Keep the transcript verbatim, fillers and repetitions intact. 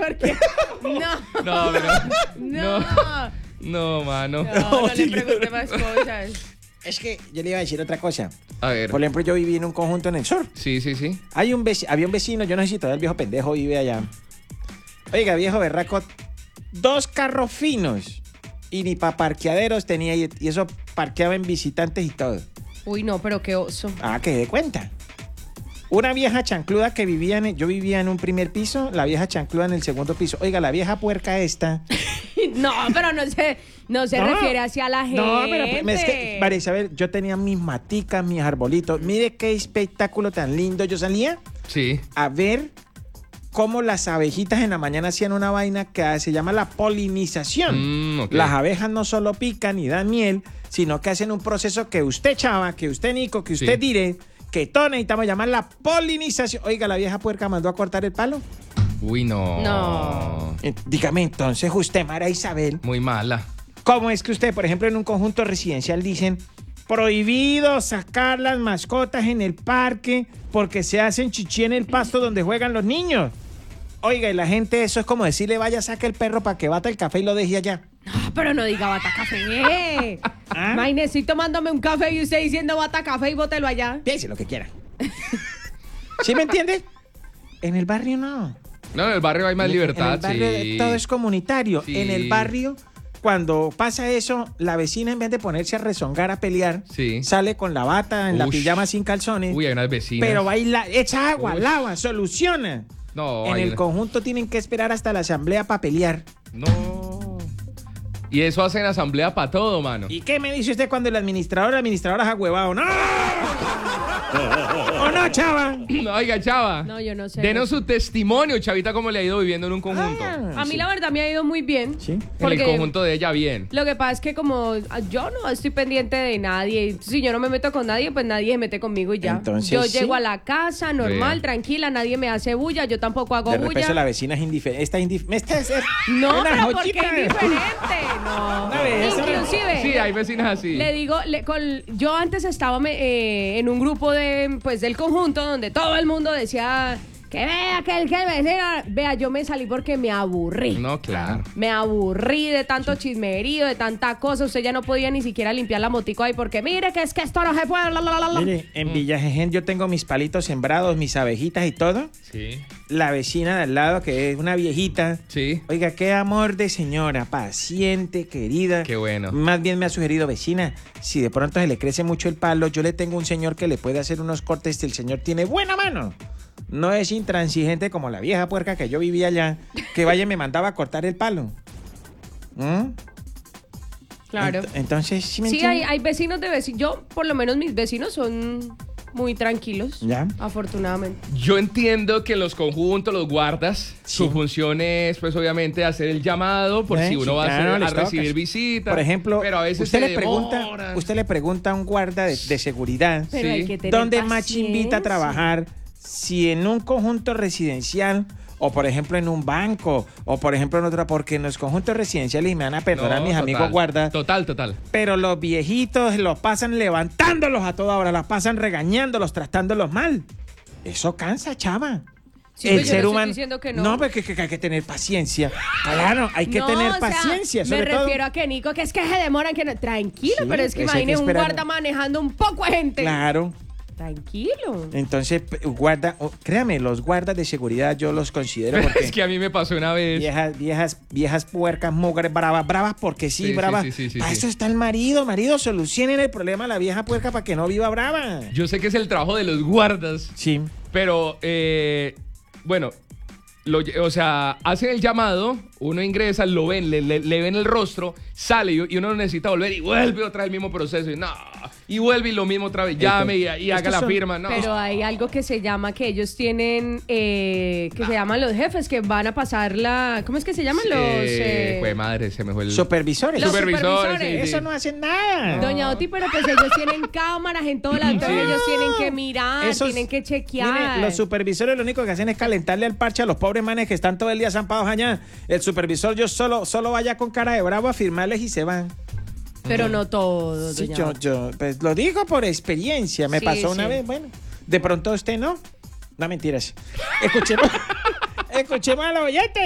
porque... No. No, pero... No. No, no mano. No, no le pregunte más cosas. Es que yo le iba a decir otra cosa. A ver. Por ejemplo, yo viví en un conjunto en el sur. Sí, sí, sí. Hay un veci- había un vecino, yo no sé si todavía el viejo pendejo vive allá. Oiga, viejo berraco, dos carros finos y ni para parqueaderos tenía y, y eso parqueaba en visitantes y todo. Uy, no, pero qué oso. Ah, que de cuenta. Una vieja chancluda que vivía en... Yo vivía en un primer piso, la vieja chancluda en el segundo piso. Oiga, la vieja puerca esta... No, pero no se, no se No, refiere hacia la gente. No, pero es que, María Isabel, yo tenía mis maticas, mis arbolitos. Mire qué espectáculo tan lindo. Yo salía Sí. a ver cómo las abejitas en la mañana hacían una vaina que se llama la polinización. Mm, ok. Las abejas no solo pican y dan miel, sino que hacen un proceso que usted, chava, que usted, Nico, que usted Sí. dire, que todos necesitamos llamar la polinización. Oiga, la vieja puerca mandó a cortar el palo. Uy, no. No. Eh, dígame entonces, usted, María Isabel, Muy mala. ¿cómo es que usted, por ejemplo, en un conjunto residencial dicen prohibido sacar las mascotas en el parque porque se hacen chichi en el pasto donde juegan los niños? Oiga, y la gente, eso es como decirle, vaya, saque el perro para que bata el café y lo deje allá. Ah, pero no diga bata café. ¿Ah? Imagínese, estoy tomándome un café y usted diciendo bata café y bótelo allá. Piense lo que quiera. ¿Sí me entiende? En el barrio no. No, en el barrio hay más En- libertad, En el barrio sí. todo es comunitario. Sí. En el barrio, cuando pasa eso, la vecina en vez de ponerse a rezongar, a pelear, Sí. sale con la bata en la Ush. pijama sin calzones. Uy, hay unas vecinas. Pero baila, echa agua, Uy. lava, soluciona. No, en hay el una- conjunto tienen que esperar hasta la asamblea para pelear. No. Y eso hacen asamblea para todo, mano. ¿Y qué me dice usted cuando el administrador o la administradora es agüevado? ¡No! ¿O no, chava? No, oiga, chava. No, yo no sé. Denos su testimonio, chavita, cómo le ha ido viviendo en un conjunto. Ah, A mí sí. la verdad me ha ido muy bien. Sí. En Porque el conjunto de ella, bien. lo que pasa es que como ah, yo no estoy pendiente de nadie, si yo no me meto con nadie, pues nadie se mete conmigo y ya. Entonces, yo sí. llego a la casa normal, Bien. tranquila, nadie me hace bulla, yo tampoco hago De bulla. repente la vecina es indiferente. Esta es indiferente. Esta es No, una pero porque joyita. es diferente. No. No, eso no- Inclusive. Sí, hay vecinas así. Le digo, le- con- yo antes estaba me- eh, en un grupo de, pues, del conjunto donde todo el mundo decía que vea que el que el vecino. Vea, yo me salí porque me aburrí. No, claro. Me aburrí de tanto chismerío, de tanta cosa. Usted ya no podía ni siquiera limpiar la motico ahí porque mire que es que esto no se puede. La, la, la, la. Mire, en Villajején yo tengo mis palitos sembrados, mis abejitas y todo. Sí. La vecina de al lado, que es una viejita. Sí. Oiga, qué amor de señora, paciente, querida. Qué bueno. Más bien me ha sugerido, vecina, si de pronto se le crece mucho el palo, yo le tengo un señor que le puede hacer unos cortes. El señor tiene buena mano. No es intransigente como la vieja puerca que yo vivía allá, que vaya y me mandaba a cortar el palo. ¿Mm? Claro. Ent- entonces, ¿sí me Sí, hay, entiende? hay vecinos de vecinos. Yo, por lo menos, mis vecinos son muy tranquilos. Ya. Afortunadamente. Yo entiendo que en los conjuntos, los guardas, Sí. su función es, pues, obviamente, hacer el llamado por Eh, si sí, uno va a, claro, hacer- les a toca. recibir visitas. Por ejemplo, pero a veces usted, se le pregunta, demoran. usted le pregunta a un guarda de, de seguridad Pero Sí. hay que tener dónde más invita a paciencia. trabajar, si en un conjunto residencial o por ejemplo en un banco o por ejemplo en otra, porque en los conjuntos residenciales, y me van a perdonar No, mis total, amigos guardas, Total, total. pero los viejitos los pasan levantándolos a toda hora, los pasan regañándolos, tratándolos mal. Eso cansa, chava. Sí, el pues yo ser no estoy humano. diciendo que no. porque que- que hay que tener paciencia. Claro, hay que No, tener o sea, paciencia. me sobre todo. refiero a que Nico, que es que se demoran, que no. Tranquilo, Sí, pero es que eso hay que imagine un esperar. guarda manejando un poco de gente. Claro. Tranquilo. Entonces, p- guarda, oh, créame, los guardas de seguridad yo los considero porque Es que a mí me pasó una vez. viejas, viejas, viejas puercas, mugres, bravas, bravas porque sí, Sí, sí, bravas. sí, sí, sí, Para sí. eso está el marido, marido, solucionen el problema a la vieja puerca para que no viva brava. Yo sé que es el trabajo de los guardas, Sí. pero, eh, bueno, lo lle- o sea, hacen el llamado, uno ingresa, lo ven, le, le- le ven el rostro, sale y, y uno necesita volver y vuelve otra vez el mismo proceso. Y no, y vuelve y lo mismo otra vez, llame y, y haga estos la son- firma. No. Pero hay algo que se llama, que ellos tienen, eh, que se llaman los jefes, que van a pasar la... ¿Cómo es que se llaman los...? Eh, eh, jue madre, se me fue el... Supervisores. Los supervisores. supervisores. sí, sí. Eso no hacen nada. Doña Oti, pero pues ellos tienen cámaras en todo lado, entonces Sí. ellos tienen que mirar, Esos- tienen que chequear. Mire, los supervisores lo único que hacen es calentarle al parche a los pobres manes que están todo el día zampados allá. El supervisor yo solo, solo vaya con cara de bravo a firmarles y se van. Pero no todos, Sí, doña yo, Oti. yo, pues lo digo por experiencia. Me Sí, pasó una sí. vez, bueno. De pronto usted no. No mentiras. Escuchemos, escuchemos a la oyente.